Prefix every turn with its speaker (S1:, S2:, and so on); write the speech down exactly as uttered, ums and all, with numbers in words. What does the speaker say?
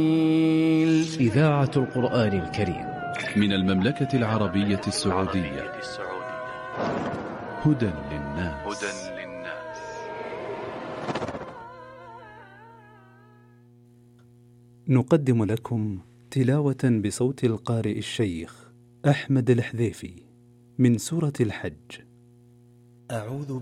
S1: إذاعة القرآن الكريم
S2: من المملكة العربية السعودية. هدى للناس.
S3: نقدم لكم تلاوة بصوت القارئ الشيخ أحمد الحذيفي من سورة الحج.
S4: أعوذ